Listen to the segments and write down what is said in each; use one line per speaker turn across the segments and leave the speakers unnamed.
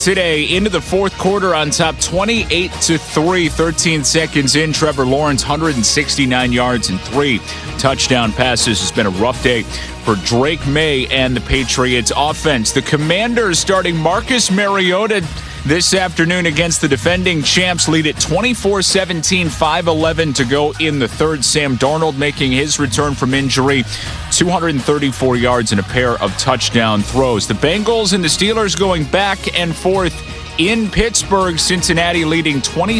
Today into the fourth quarter on top 28-3, 13 seconds in. Trevor Lawrence 169 yards and 3 touchdown passes. It's been a rough day for Drake May and the Patriots offense. The Commanders starting Marcus Mariota this afternoon against the defending champs, lead at 24-17, 5:11 to go in the third. Sam Darnold making his return from injury, 234 yards and a pair of touchdown throws. The Bengals and the Steelers going back and forth in Pittsburgh. Cincinnati leading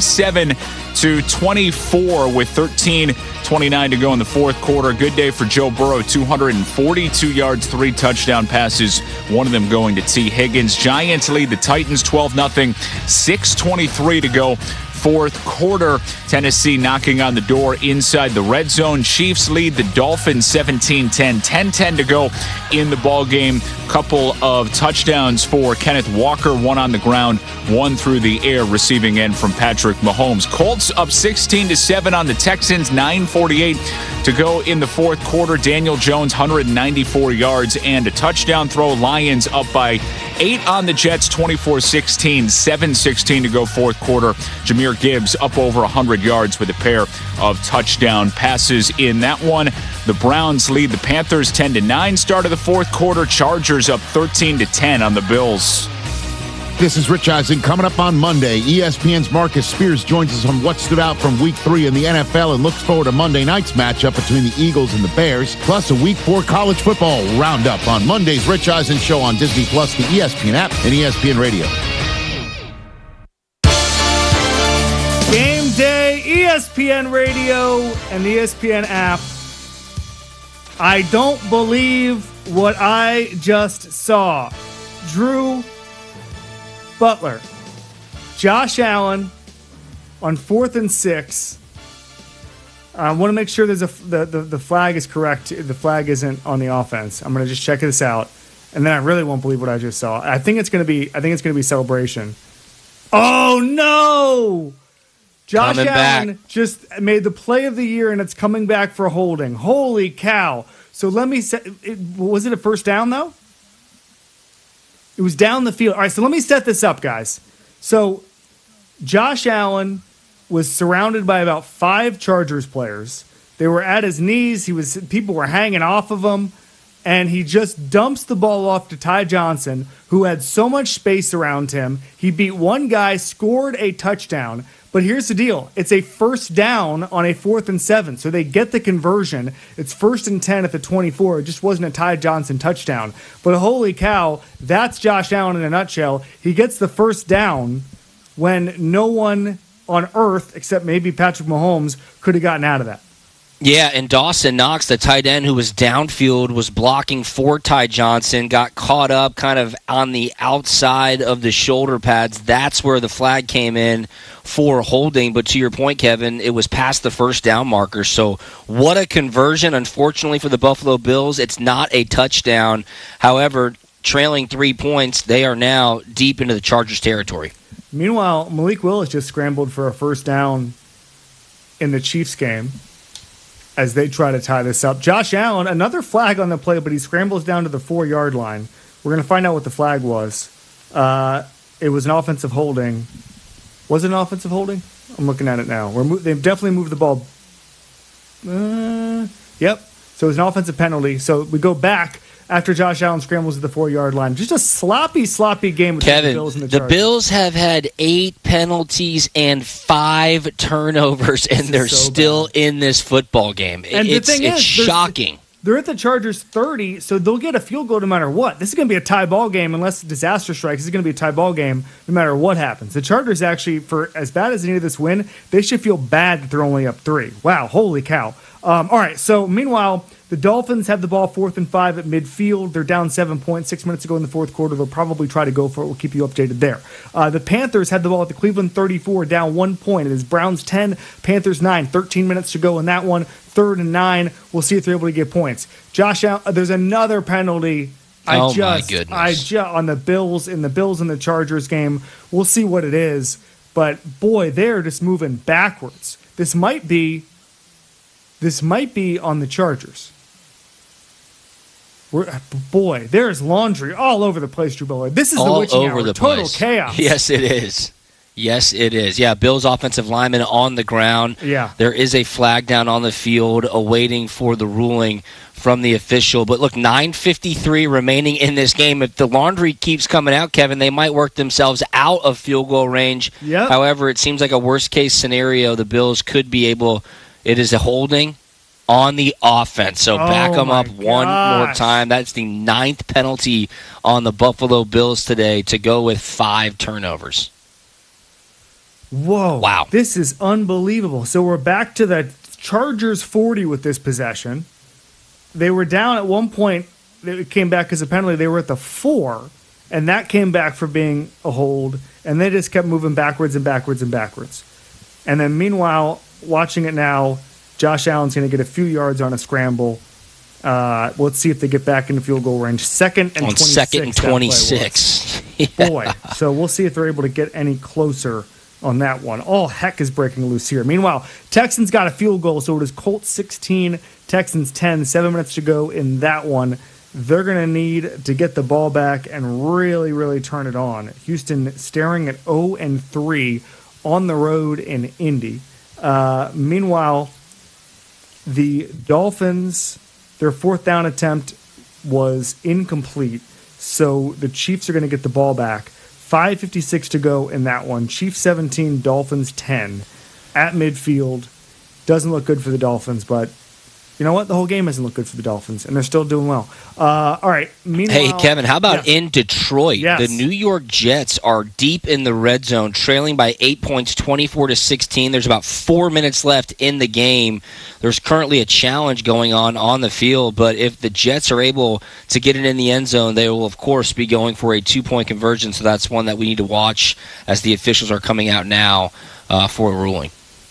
27-24 with 13:29 to go in the fourth quarter. Good day for Joe Burrow, 242 yards, 3 touchdown passes, one of them going to T. Higgins. Giants lead the Titans 12-0, 6:23 to go. Fourth quarter, Tennessee knocking on the door inside the red zone. Chiefs lead the Dolphins 17-10, 10-10 to go in the ball game. Couple of touchdowns for Kenneth Walker, one on the ground, one through the air, receiving end from Patrick Mahomes. Colts up 16-7 on the Texans, 9:48 to go in the fourth quarter. Daniel Jones 194 yards and a touchdown throw. Lions up by 8 on the Jets, 24-16, 7:16 to go fourth quarter. Jahmyr Gibbs up over 100 yards with a pair of touchdown passes in that one. The Browns lead the Panthers 10-9 start of the fourth quarter. Chargers up 13-10 on the Bills.
This is Rich Eisen. Coming up on Monday, ESPN's Marcus Spears joins us on what stood out from Week 3 in the NFL and looks forward to Monday night's matchup between the Eagles and the Bears, plus a Week 4 college football roundup on Monday's Rich Eisen Show on Disney+, the ESPN app, and ESPN Radio.
Game day, ESPN Radio and the ESPN app. I don't believe what I just saw. Drew Butler, Josh Allen on 4th and 6. I want to make sure the flag is correct. The flag isn't on the offense. I'm going to just check this out, and then I really won't believe what I just saw. I think it's going to be celebration. Oh no! Josh Allen just made the play of the year, and it's coming back for holding. Holy cow! So let me set. Was it a first down though? It was down the field. All right, so let me set this up, guys. So Josh Allen was surrounded by about 5 Chargers players. They were at his knees. People were hanging off of him, and he just dumps the ball off to Ty Johnson, who had so much space around him. He beat one guy, scored a touchdown. But here's the deal. It's a first down on a 4th and 7. So they get the conversion. It's 1st and 10 at the 24. It just wasn't a Ty Johnson touchdown. But holy cow, that's Josh Allen in a nutshell. He gets the first down when no one on earth, except maybe Patrick Mahomes, could have gotten out of that.
Yeah, and Dawson Knox, the tight end who was downfield, was blocking for Ty Johnson, got caught up kind of on the outside of the shoulder pads. That's where the flag came in for holding. But to your point, Kevin, it was past the first down marker. So what a conversion. Unfortunately for the Buffalo Bills, it's not a touchdown. However, trailing 3 points, they are now deep into the Chargers territory.
Meanwhile, Malik Willis just scrambled for a first down in the Chiefs game as they try to tie this up. Josh Allen, another flag on the play, but he scrambles down to the 4-yard line. We're going to find out what the flag was. It was an offensive holding. Was it an offensive holding? I'm looking at it now. They've definitely moved the ball. Yep. So it was an offensive penalty. So we go back after Josh Allen scrambles to the 4-yard line. Just a sloppy game between
Kevin,
the Bills and the Chargers.
The Bills have had 8 penalties and 5 turnovers, and they're still in this football game.
And
it's shocking.
They're at the Chargers 30, so they'll get a field goal no matter what. This is going to be a tie ball game unless disaster strikes. This is going to be a tie ball game no matter what happens. The Chargers actually, for as bad as they need this win, they should feel bad that they're only up 3. Wow, holy cow. All right, so meanwhile, the Dolphins have the ball 4th and 5 at midfield. They're down 7 points, 6 minutes to go in the fourth quarter. They'll probably try to go for it. We'll keep you updated there. The Panthers had the ball at the Cleveland 34, down 1 point. It is Browns 10, Panthers 9, 13 minutes to go in that one. 3rd and 9. We'll see if they're able to get points. Josh Allen, there's another penalty.
My goodness.
On the Bills and the Chargers game. We'll see what it is. But boy, they're just moving backwards. This might be on the Chargers. Boy, there's laundry all over the place, Drew Butler. This is
all
the witching
over
hour.
the
Total
place.
chaos.
Yes, it is. Yes, it is. Yeah, Bills offensive lineman on the ground.
Yeah.
There is a flag down on the field awaiting for the ruling from the official. But look, 9:53 remaining in this game. If the laundry keeps coming out, Kevin, they might work themselves out of field goal range.
Yep.
However, it seems like a worst-case scenario. The Bills could be able – it is a holding on the offense. So back them up one more time. That's the 9th penalty on the Buffalo Bills today to go with 5 turnovers.
Whoa.
Wow.
This is unbelievable. So we're back to the Chargers 40 with this possession. They were down at one point. It came back as a penalty. They were at the 4, and that came back for being a hold, and they just kept moving backwards and backwards and backwards. And then meanwhile, watching it now, Josh Allen's going to get a few yards on a scramble. Let's see if they get back into field goal range. Second and 26.
Second and 26.
Yeah. Boy. So we'll see if they're able to get any closer on that one. All heck is breaking loose here. Meanwhile, Texans got a field goal, so it is Colts 16, Texans 10, 7 minutes to go in that one. They're going to need to get the ball back and really, really turn it on. Houston staring at 0-3 on the road in Indy. Meanwhile, the Dolphins, their 4th down attempt was incomplete, so the Chiefs are going to get the ball back. 5:56 to go in that one. Chiefs 17, Dolphins 10 at midfield. Doesn't look good for the Dolphins, but you know what? The whole game doesn't look good for the Dolphins, and they're still doing well. All right. Meanwhile,
hey, Kevin, how about in Detroit?
Yes.
The New York Jets are deep in the red zone, trailing by 8 points, 24-16. There's about 4 minutes left in the game. There's currently a challenge going on the field, but if the Jets are able to get it in the end zone, they will, of course, be going for a 2-point conversion, so that's one that we need to watch as the officials are coming out now for a ruling.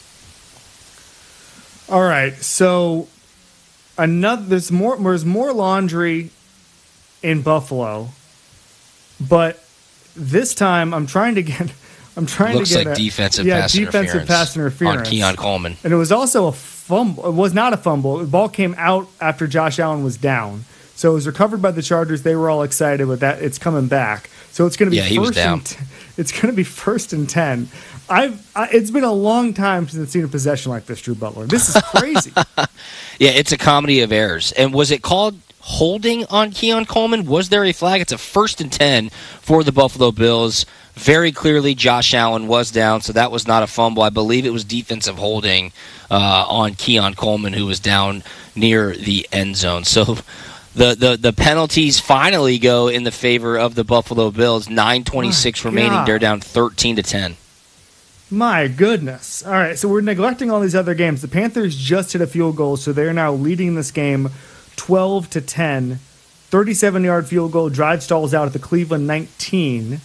All right, so there's more laundry in Buffalo, but this time I'm trying to get
Looks like defensive pass interference on Keon Coleman.
And it was also a fumble. It was not a fumble. The ball came out after Josh Allen was down. So it was recovered by the Chargers. They were all excited with that. It's coming back. So it's going to be
he was down.
It's going to be 1st and 10. It's been a long time since I've seen a possession like this, Drew Butler. This is crazy.
Yeah, it's a comedy of errors. And was it called holding on Keon Coleman? Was there a flag? It's a 1st and 10 for the Buffalo Bills. Very clearly, Josh Allen was down, so that was not a fumble. I believe it was defensive holding on Keon Coleman, who was down near the end zone. So the penalties finally go in the favor of the Buffalo Bills. 9:26 remaining. They're down 13-10.
My goodness. All right, so we're neglecting all these other games. The Panthers just hit a field goal, so they're now leading this game 12-10. 37-yard field goal. Drive stalls out at the Cleveland 19.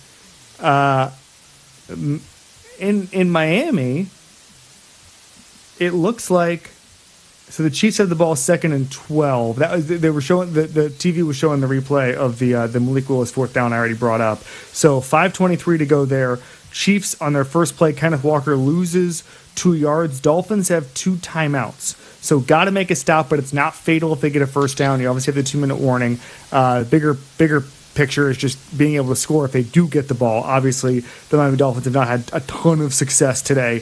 In Miami, it looks like so the Chiefs have the ball 2nd and 12. They were showing the TV was showing the replay of the Malik Willis 4th down I already brought up. So 5:23 to go there. Chiefs on their first play, Kenneth Walker loses 2 yards. Dolphins have 2 timeouts. So got to make a stop, but it's not fatal if they get a first down. You obviously have the 2-minute warning. Bigger picture is just being able to score if they do get the ball. Obviously, the Miami Dolphins have not had a ton of success today.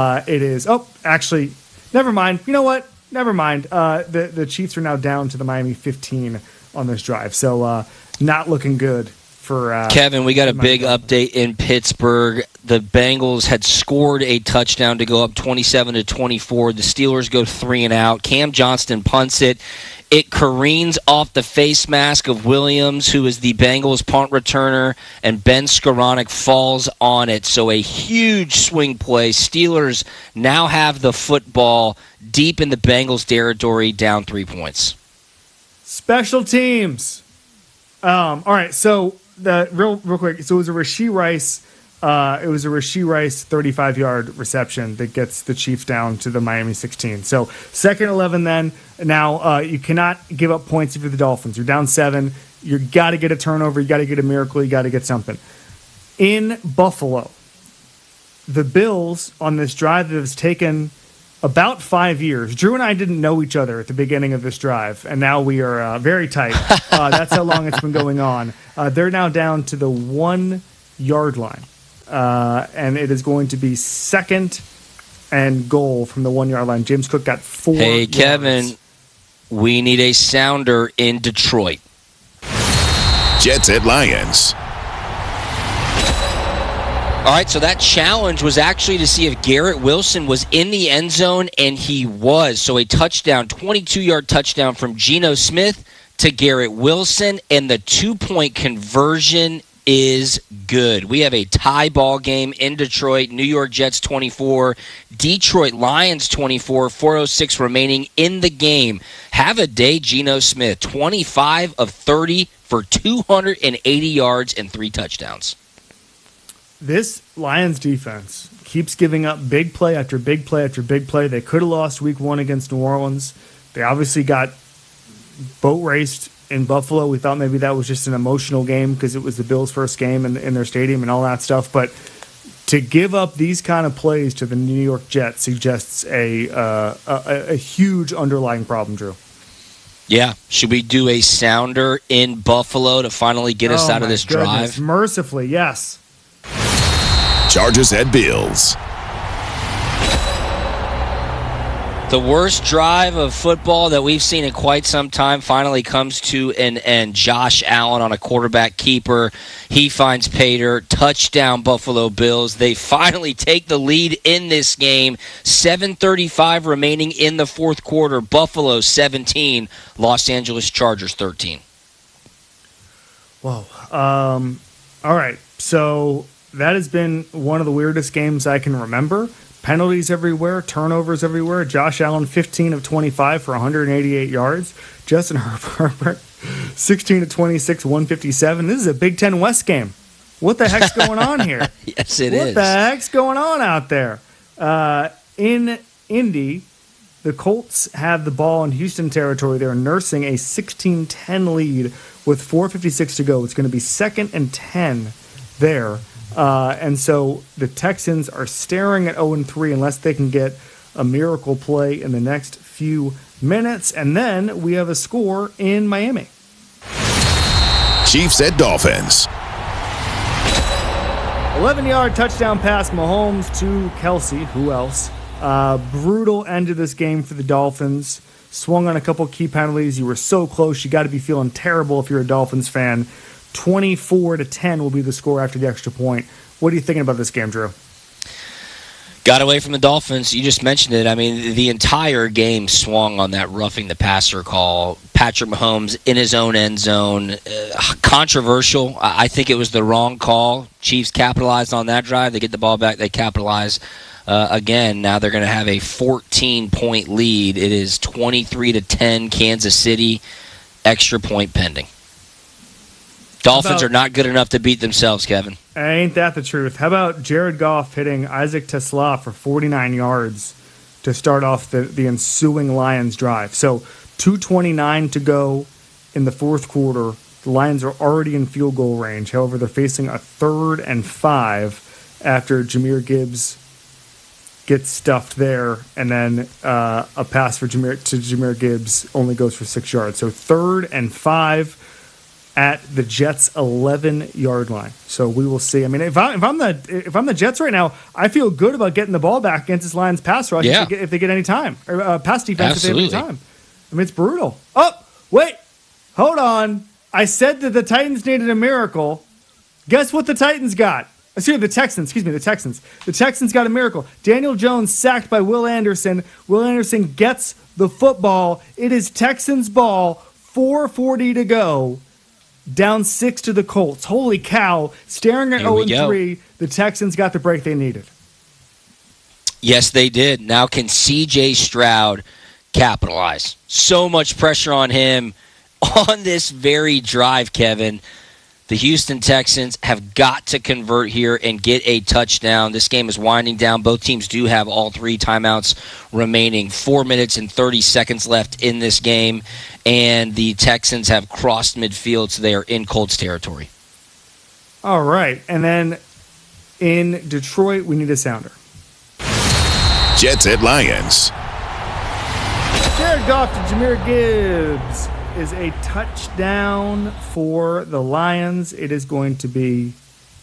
Never mind. You know what? Never mind. The Chiefs are now down to the Miami 15 on this drive. So not looking good for
Kevin, we got a big
Dolphins.
update in Pittsburgh. The Bengals had scored a touchdown to go up 27-24. The Steelers go 3 and out. Cam Johnston punts it. It careens off the face mask of Williams, who is the Bengals punt returner, and Ben Skoranek falls on it. So a huge swing play. Steelers now have the football deep in the Bengals territory, down 3 points.
Special teams. All right, so real quick. So it was a Rashee Rice. It was a Rashee Rice 35-yard reception that gets the Chiefs down to the Miami 16. So 2nd 11 then. Now you cannot give up points if you're the Dolphins. You're down 7. You got to get a turnover. You got to get a miracle. You got to get something. In Buffalo, the Bills on this drive that has taken about 5 years. Drew and I didn't know each other at the beginning of this drive, and now we are very tight. That's how long it's been going on. They're now down to the 1 yard line, and it is going to be second and goal from the 1 yard line. James Cook got 4
Hey,
yards.
Kevin, we need a sounder in Detroit.
Jets at Lions.
All right, so that challenge was actually to see if Garrett Wilson was in the end zone, and he was. So a touchdown, 22-yard touchdown from Geno Smith to Garrett Wilson, and the 2-point conversion is good. We have a tie ball game in Detroit. New York Jets 24, Detroit Lions 24, 4:06 remaining in the game. Have a day, Geno Smith, 25 of 30 for 280 yards and 3 touchdowns.
This Lions defense keeps giving up big play after big play after big play. They could have lost week 1 against New Orleans. They obviously got boat raced in Buffalo. We thought maybe that was just an emotional game because it was the Bills' first game in their stadium and all that stuff. But to give up these kind of plays to the New York Jets suggests a huge underlying problem, Drew.
Yeah. Should we do a sounder in Buffalo to finally get us out of this drive?
Mercifully, yes.
Chargers at Bills.
The worst drive of football that we've seen in quite some time finally comes to an end. Josh Allen on a quarterback keeper. He finds Pater. Touchdown, Buffalo Bills. They finally take the lead in this game. 7:35 remaining in the fourth quarter. Buffalo 17, Los Angeles Chargers 13.
Whoa. All right. So that has been one of the weirdest games I can remember. Penalties everywhere, turnovers everywhere. Josh Allen, 15 of 25 for 188 yards. Justin Herbert, 16 of 26, 157. This is a Big Ten West game. What the heck's going on here?
Yes, it is.
What the heck's going on out there? In Indy, the Colts have the ball in Houston territory. They're nursing a 16-10 lead with 4:56 to go. It's going to be 2nd and 10 there. And so the Texans are staring at 0-3 unless they can get a miracle play in the next few minutes. And then we have a score in Miami.
Chiefs at Dolphins.
11-yard touchdown pass, Mahomes to Kelsey. Who else? Brutal end of this game for the Dolphins. Swung on a couple key penalties. You were so close. You got to be feeling terrible if you're a Dolphins fan. 24-10 will be the score after the extra point. What are you thinking about this game, Drew?
Got away from the Dolphins. You just mentioned it. I mean, the entire game swung on that roughing the passer call. Patrick Mahomes in his own end zone. Controversial. I think it was the wrong call. Chiefs capitalized on that drive. They get the ball back. They capitalize again. Now they're going to have a 14-point lead. It is 23-10 Kansas City. Extra point pending. Dolphins are not good enough to beat themselves, Kevin.
Ain't that the truth? How about Jared Goff hitting Isaac Tesla for 49 yards to start off the ensuing Lions drive? So 2:29 to go in the fourth quarter. The Lions are already in field goal range. However, they're facing a 3rd and 5 after Jahmyr Gibbs gets stuffed there, and then a pass to Jahmyr Gibbs only goes for 6 yards. So 3rd and 5 at the Jets' 11-yard line. So we will see. I mean, if I'm the Jets right now, I feel good about getting the ball back against this Lions pass rush if they get any time, or pass defense
Absolutely.
if they have any time. I mean, it's brutal. Oh, wait, hold on. I said that the Titans needed a miracle. Guess what the Titans got? The Texans. The Texans got a miracle. Daniel Jones sacked by Will Anderson. Will Anderson gets the football. It is Texans ball. 4:40 to go. Down 6 to the Colts. Holy cow. Staring at 0-3, the Texans got the break they needed.
Yes, they did. Now can C.J. Stroud capitalize? So much pressure on him on this very drive, Kevin. The Houston Texans have got to convert here and get a touchdown. This game is winding down. Both teams do have all 3 timeouts remaining. 4 minutes and 30 seconds left in this game. And the Texans have crossed midfield, so they are in Colts territory.
All right. And then in Detroit, we need a sounder.
Jets at Lions.
Jared Goff to Jahmyr Gibbs is a touchdown for the Lions. It is going to be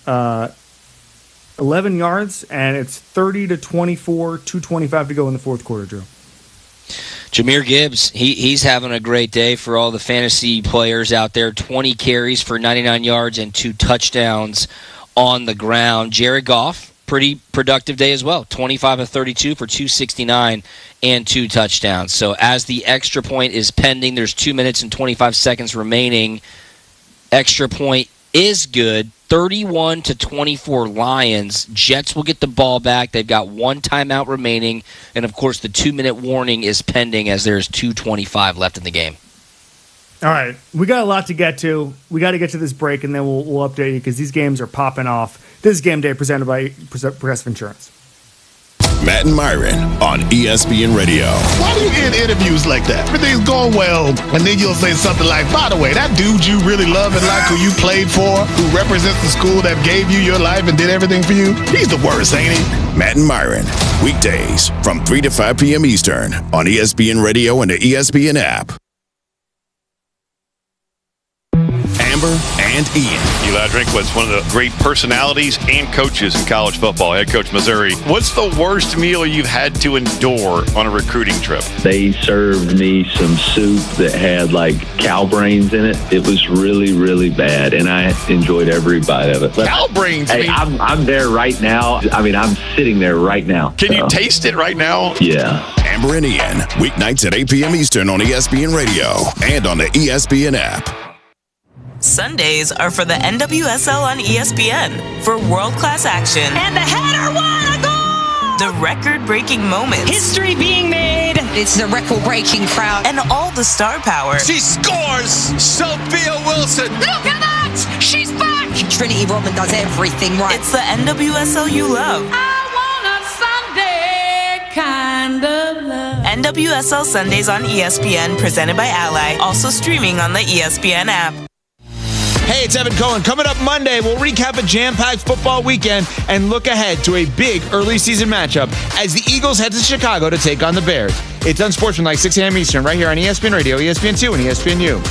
11 yards, and it's 30-24, 2:25 to go in the fourth quarter, Drew.
Jahmyr Gibbs, he's having a great day for all the fantasy players out there. 20 carries for 99 yards and 2 touchdowns on the ground. Jared Goff, pretty productive day as well. 25 of 32 for 269 and 2 touchdowns. So as the extra point is pending, there's 2 minutes and 25 seconds remaining. Extra point is good. 31-24 Lions. Jets will get the ball back. They've got 1 timeout remaining. And, of course, the 2-minute warning is pending as there's 2:25 left in the game.
All right. We got a lot to get to. We got to get to this break, and then we'll update you because these games are popping off. This is Game Day presented by Progressive Insurance.
Matt and Myron on ESPN Radio.
Why do you end interviews like that? Everything's going well, and then you'll say something like, by the way, that dude you really love and like, who you played for, who represents the school that gave you your life and did everything for you, he's the worst, ain't he?
Matt and Myron, weekdays from 3 to 5 p.m. Eastern on ESPN Radio and the ESPN app. Amber and Ian.
Eli Drinkwitz, one of the great personalities and coaches in college football, head coach Missouri. What's the worst meal you've had to endure on a recruiting trip?
They served me some soup that had like cow brains in it. It was really, really bad, and I enjoyed every bite of it. But,
Cow brains?
hey, I'm there right now. I mean, I'm sitting there right now.
Can you taste it right now?
Yeah.
Amber and Ian, weeknights at 8 p.m. Eastern on ESPN Radio and on the ESPN app.
Sundays are for the NWSL on ESPN for world-class action.
And the header won a goal!
The record-breaking moments.
History being made. It's the record-breaking crowd.
And all the star power.
She scores! Sophia Wilson!
Look at that! She's back! Trinity Rodman does everything right.
It's the NWSL you love.
I want a Sunday kind of love.
NWSL Sundays on ESPN, presented by Ally. Also streaming on the ESPN app.
Hey, it's Evan Cohen. Coming up Monday, we'll recap a jam-packed football weekend and look ahead to a big early season matchup as the Eagles head to Chicago to take on the Bears. It's Unsportsmanlike, 6 a.m. Eastern, right here on ESPN Radio, ESPN2, and ESPNU.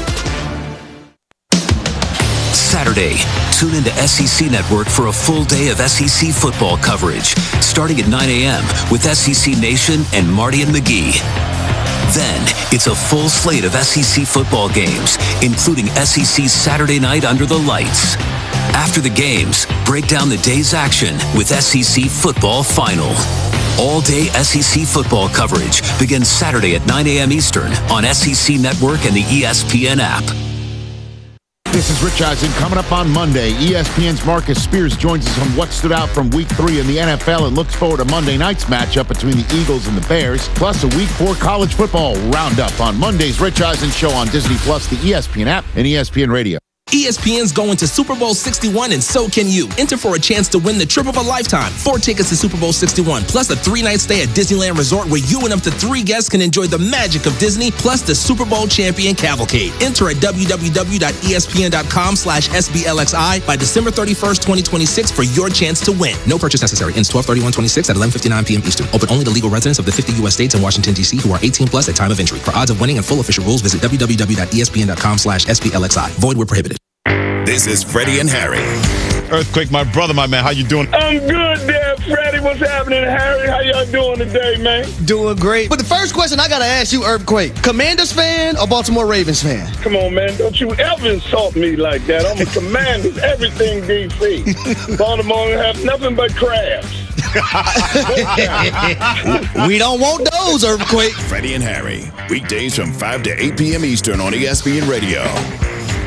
Saturday, tune into SEC Network for a full day of SEC football coverage, starting at 9 a.m. with SEC Nation and Marty and McGee. Then, it's a full slate of SEC football games, including SEC's Saturday night Under the Lights. After the games, break down the day's action with SEC Football Final. All-day SEC football coverage begins Saturday at 9 a.m. Eastern on SEC Network and the ESPN app.
This is Rich Eisen. Coming up on Monday, ESPN's Marcus Spears joins us on what stood out from Week 3 in the NFL and looks forward to Monday night's matchup between the Eagles and the Bears, plus a Week 4 college football roundup on Monday's Rich Eisen Show on Disney+, the ESPN app, and ESPN Radio.
ESPN's going to Super Bowl 61, and so can you. Enter for a chance to win the trip of a lifetime. 4 tickets to Super Bowl 61, plus a 3-night stay at Disneyland Resort where you and up to 3 guests can enjoy the magic of Disney, plus the Super Bowl champion cavalcade. Enter at www.espn.com/SBLXI by December 31st, 2026 for your chance to win. No purchase necessary. Ends 12/31/26 at 11:59 p.m. Eastern. Open only to legal residents of the 50 U.S. states and Washington, D.C. who are 18 plus at time of entry. For odds of winning and full official rules, visit www.espn.com/SBLXI. Void where prohibited.
This is Freddie and Harry.
Earthquake, my brother, my man, how you doing?
I'm good there, Freddie. What's happening, Harry? How y'all doing today, man?
Doing great. But the first question I got to ask you, Earthquake, Commanders fan or Baltimore Ravens fan?
Come on, man. Don't you ever insult me like that. I'm a Commanders, everything DC. Baltimore have nothing but crabs.
We don't want those, Earthquake.
Freddie and Harry, weekdays from 5 to 8 p.m. Eastern on ESPN Radio.